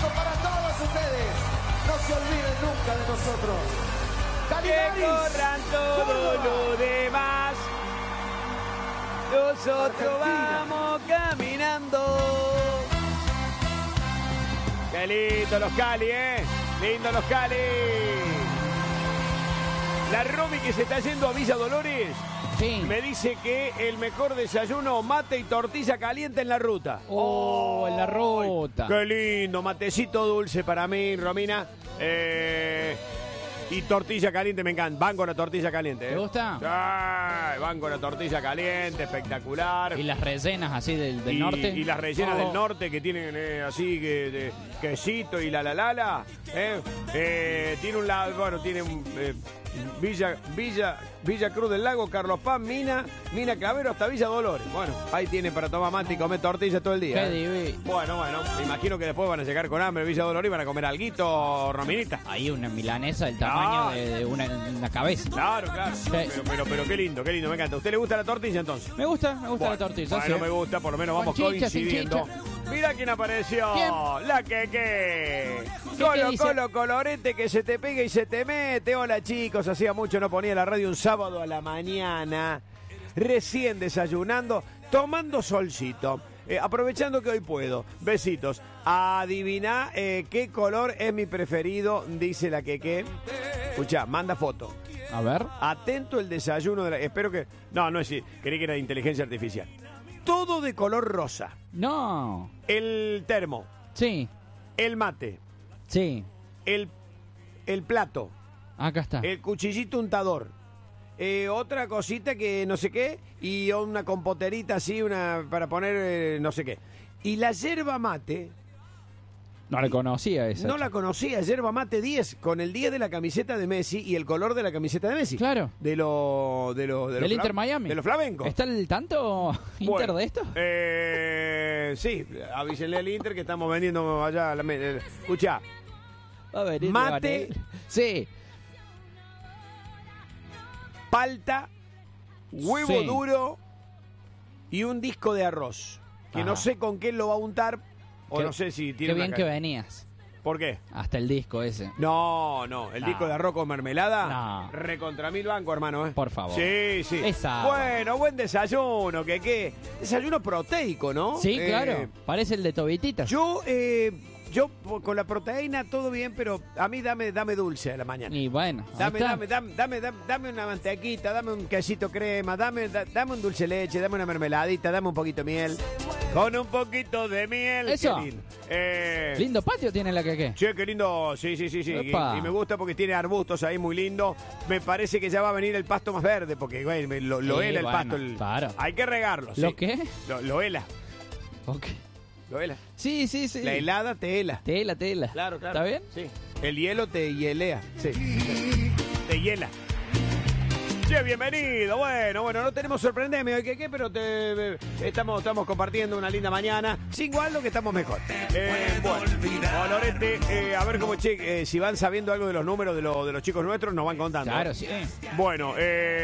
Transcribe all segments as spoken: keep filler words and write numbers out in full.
abrazo para todos ustedes. No se olviden nunca de nosotros. Que corran todo lo demás. Nosotros vamos caminando. Qué lindo los Cali, ¿eh? Lindo los Cali. La Romy que se está yendo a Villa Dolores. Sí. Me dice que el mejor desayuno, mate y tortilla caliente en la ruta. Oh, en la ruta. Qué lindo, matecito dulce para mí, Romina. Eh, y tortilla caliente, me encanta. Van con la tortilla caliente. ¿eh? ¿Te gusta? Sí, van con la tortilla caliente, espectacular. Y las rellenas así del, del y, norte. Y las rellenas oh. del norte que tienen eh, así que de quesito y la la la la. Eh, eh, tiene un lado, bueno, tiene un... Eh, Villa, Villa, Villa Cruz del Lago, Carlos Paz, Mina, Mina Clavero hasta Villa Dolores. Bueno, ahí tiene para tomar mate y comer tortillas todo el día. Qué ¿eh? divino. Bueno, bueno, me imagino que después van a llegar con hambre Villa Dolores y van a comer alguito, Rominita. Ahí una milanesa del tamaño Ay. de, de una, una cabeza. Claro, claro. Sí. Pero, pero, pero qué lindo, qué lindo, me encanta. ¿A usted le gusta la tortilla entonces? Me gusta, me gusta Bueno, la tortilla. Bueno, sí. me gusta, por lo menos Con vamos chicha, sin coincidiendo. chicha. Mira quién apareció. ¿Quién? La Keke. ¿Qué Colo, dice? colo, colorete que se te pega y se te mete. Hola chicos, hacía mucho no ponía la radio un sábado a la mañana. Recién desayunando, tomando solcito. Eh, aprovechando que hoy puedo. Besitos. Adivina eh, qué color es mi preferido, dice la Keke. Escucha, manda foto. A ver. Atento el desayuno de la... Espero que... No, no es... Creí que era de inteligencia artificial. Todo de color rosa. No. El termo, Sí, el mate, sí. el, el plato, Acá está. el cuchillito untador, eh, otra cosita que no sé qué, y una compoterita así, una para poner eh, no sé qué. Y la yerba mate, No la conocía esa. no la conocía, yerba mate diez, con el diez de la camiseta de Messi y el color de la camiseta de Messi. Claro. De lo... De lo de ¿Del los Inter fla- Miami? De los flamencos. ¿Está el tanto Inter Bueno, de esto? Eh, sí, avísenle al Inter que estamos vendiendo allá. a La, eh, escucha, Va a venir mate. Leonel. Sí. palta, huevo Sí. duro y un disco de arroz. Que Ajá. no sé con qué lo va a untar o Qué- no sé si tiene Qué bien una que ca- venías. ¿Por qué? Hasta el disco ese. No, no, el No. disco de arroz con mermelada. No. Recontra mil banco, hermano, ¿eh? Por favor. Sí, sí. Esa. Bueno, buen desayuno, que qué. Desayuno proteico, ¿no? Sí, Eh, claro. Parece el de Tobititas. Yo, eh, yo po- con la proteína todo bien, pero a mí dame, dame dulce a la mañana. Y bueno. ahí Dame, está. dame, dame, dame, dame, dame una mantequita, dame un quesito crema, dame, da- dame un dulce leche, dame una mermeladita, dame un poquito de miel. Con un poquito de miel. Eso. Qué lindo. Eh, Lindo patio tiene la que qué. Che, qué lindo, sí, sí, sí, sí. Y, Epa. y me gusta porque tiene arbustos ahí muy lindo. Me parece que ya va a venir el pasto más verde, porque güey, me- lo, lo Sí, hela el bueno, pasto. el- claro. Hay que regarlo. ¿Lo sí. qué? Lo, lo hela, Ok. lo hela. Sí, sí, sí. La helada te hela. Tela, tela. Claro, claro. ¿Está bien? Sí. El hielo te hielea. Sí. Te hiela. Che, bienvenido. Bueno, bueno, no tenemos sorprendeme hoy que qué, pero te, estamos, estamos compartiendo una linda mañana. Sin igual lo que estamos mejor. Eh, bueno, Colorete, eh, a ver cómo che, eh, si van sabiendo algo de los números de, lo- de los chicos nuestros, nos van contando. Claro, sí. Bueno,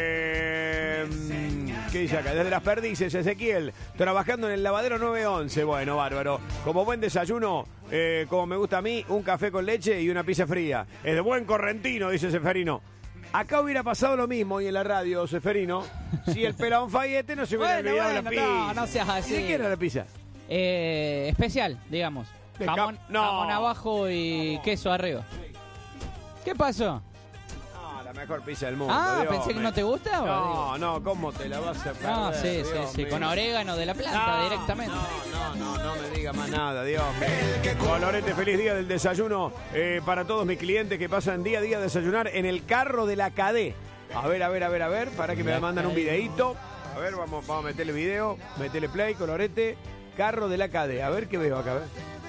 eh, ¿qué dice acá? Desde las perdices, Ezequiel, trabajando en el lavadero nueve once. Bueno, bárbaro. Como buen desayuno, eh, como me gusta a mí, un café con leche y una pizza fría. Es de buen correntino, dice Seferino. Acá hubiera pasado lo mismo hoy en la radio, Seferino, si el pelón Fayete no se hubiera Bueno, olvidado bueno, la pizza. no, no seas así. ¿Y de qué era la pizza? Eh, especial, digamos. De Jamón, cap- no. jamón abajo y queso arriba. ¿Qué pasó? No, la mejor pizza del mundo. Ah, Dios pensé que mío. no te gustaba. No, no, ¿cómo te la vas a perder? No, sí, sí, Dios sí. mío. Con orégano de la planta No, directamente. No, no, no, no me diga más nada, Dios mío. Colorete, feliz día del desayuno eh, para todos mis clientes que pasan día a día a desayunar en el carro de la Cadé. A ver, a ver, a ver, a ver, para que me mandan un videíto. A ver, vamos, vamos a meterle video, meterle play, Colorete, carro de la Cadé. A ver qué veo acá, a ver.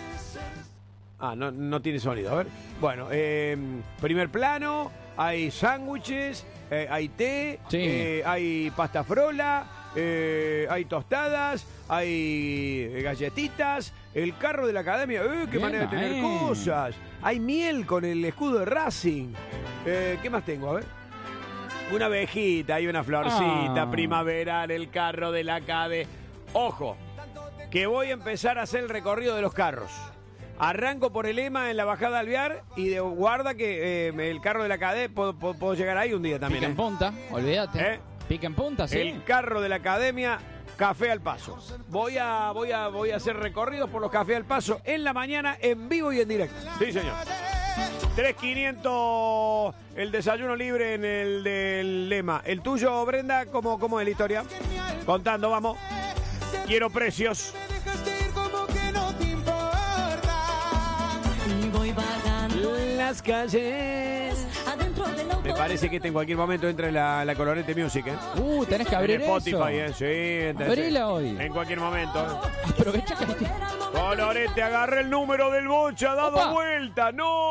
Ah, no, no tiene sonido, a ver. Bueno, eh, primer plano, hay sándwiches, eh, hay té, Sí. eh, hay pasta frola, eh, hay tostadas, hay galletitas, el carro de la academia, ¡eh, qué Bien manera de tener ahí. cosas! Hay miel con el escudo de Racing. Eh, ¿Qué más tengo? A ver. Una abejita, hay una florcita Ah. primaveral, el carro de la Cade. Ojo, que voy a empezar a hacer el recorrido de los carros. Arranco por el Ema en la bajada Alvear y de guarda que eh, el carro de la Cadé puedo, puedo, puedo llegar ahí un día también. Pica en ¿eh? punta, olvídate. ¿Eh? Pica en punta, sí. El carro de la Academia, Café al Paso. Voy a, voy a, voy a hacer recorridos por los Café al Paso en la mañana, en vivo y en directo. Sí, señor. tres quinientos el desayuno libre en el del Lema. El tuyo, Brenda, ¿cómo, cómo es la historia? Contando, vamos. Quiero precios. Las calles. Me parece que este en cualquier momento entra en la, la Colorete Music, ¿eh? Uh, tenés que abrir en Spotify, eso. ¿eh? Sí, entra, Abrila sí. hoy. En cualquier momento. Aprovecha que este... Colorete, agarré el número del Bocha, dado Opa. vuelta.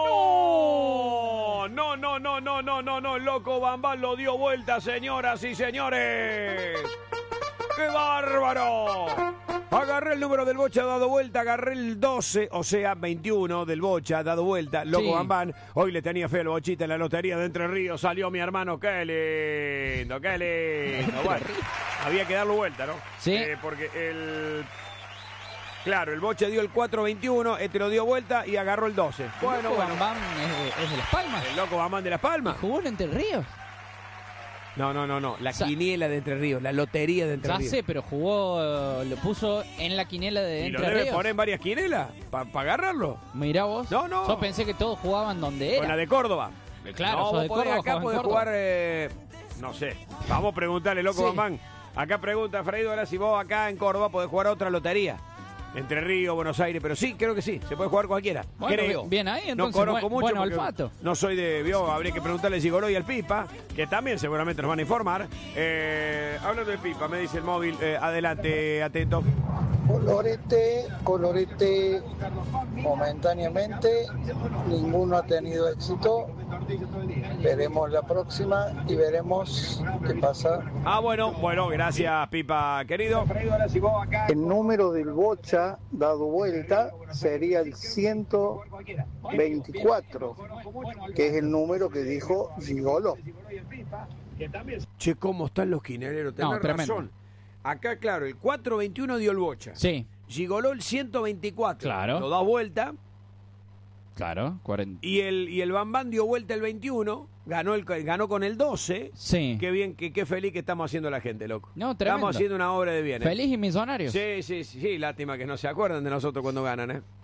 ¡No! No, no, no, no, no, no, no. El loco Bambán lo dio vuelta, señoras y señores. ¡Qué bárbaro! Agarré el número del Bocha, dado vuelta, agarré el doce, o sea, veintiuno del Bocha, dado vuelta, loco Sí. Bambán. Hoy le tenía fe al Bochita en la lotería de Entre Ríos, salió mi hermano, qué lindo, qué lindo. Bueno, había que darlo vuelta, ¿no? Sí. Eh, porque el... Claro, el Bocha dio el cuatro veintiuno, este lo dio vuelta y agarró el doce. Bueno, Loco bueno. Bam Bam es de, es de Las Palmas. El loco Bambán de Las Palmas. ¿Jugó en Entre Ríos? No, no, no, no. La Sa- quiniela de Entre Ríos, la lotería de Entre Ya Ríos. sé, pero jugó, eh, lo puso en la quiniela de ¿Y lo Entre debe Ríos. poner en varias quinelas para agarrarlo? Mirá vos. No, no. Yo pensé que todos jugaban donde Con la era. de Córdoba. Claro, no, sos vos de podés- Córdoba, acá jugás en podés Córdoba. jugar, eh, no sé. Vamos a preguntarle, loco Sí. Bambán. Acá pregunta Freddy, ahora si vos acá en Córdoba podés jugar otra lotería. Entre Ríos, Buenos Aires, pero sí, creo que sí, se puede jugar cualquiera. Bueno, creo. bien ahí, entonces, no conozco buen- mucho buen porque olfato. No soy de, vio, habría que preguntarle a Gigoló y al Pipa, que también seguramente nos van a informar. Eh, hablando del Pipa, me dice el móvil, eh, adelante, atento. Colorete, colorete, momentáneamente, ninguno ha tenido éxito. Veremos la próxima y veremos qué pasa. Ah, bueno, bueno, gracias, Pipa, querido. El número del Bocha dado vuelta sería el ciento veinticuatro, que es el número que dijo Gigolo. Che, ¿cómo están los quinereros? Tenés No, tremendo. razón. Acá, claro, el cuatro veintiuno dio el Bocha. Sí, Gigoló el ciento veinticuatro. Claro. Lo da vuelta. claro. cuarenta. Y el, y el Bambán dio vuelta el veintiuno. Ganó, el, ganó con el doce. Sí. Qué bien, qué, qué feliz que estamos haciendo la gente, loco. No, tremendo. Estamos haciendo una obra de bien. ¿eh? Feliz y millonarios. Sí, sí, sí, sí. Lástima que no se acuerdan de nosotros cuando ganan, ¿eh?